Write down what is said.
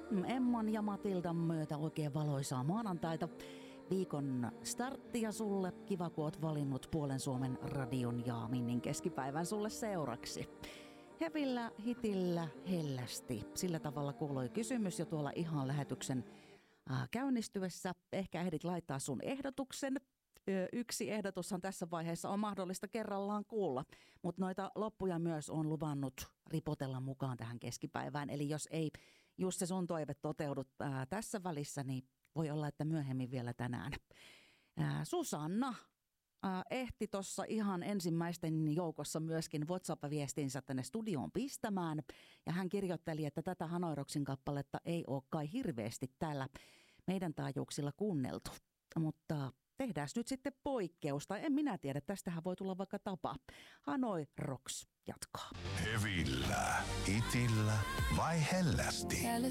Emman ja Matildan myötä oikein valoisaa maanantaita. Viikon starttia sulle. Kiva, kun oot valinnut Puolen Suomen radion ja Minnin keskipäivän sulle seuraksi. Hevillä, hitillä, hellästi. Sillä tavalla kuului kysymys jo tuolla ihan lähetyksen käynnistyessä. Ehkä ehdit laittaa sun ehdotuksen. Yksi ehdotushan tässä vaiheessa on mahdollista kerrallaan kuulla, mutta noita loppuja myös on luvannut ripotella mukaan tähän keskipäivään. Eli jos ei just se sun toive toteudu tässä välissä, niin voi olla, että myöhemmin vielä tänään. Susanna ehti tuossa ihan ensimmäisten joukossa myöskin WhatsApp-viestinsä tänne studioon pistämään. Ja hän kirjoitteli, että tätä Hanoiroksin kappaletta ei ole kai hirveästi täällä meidän taajuuksilla kuunneltu. Mutta tehdään nyt sitten poikkeus, tai en minä tiedä, tästähän voi tulla vaikka tapa. Hanoi Rocks jatkaa. Hevillä, hitillä vai hellästi?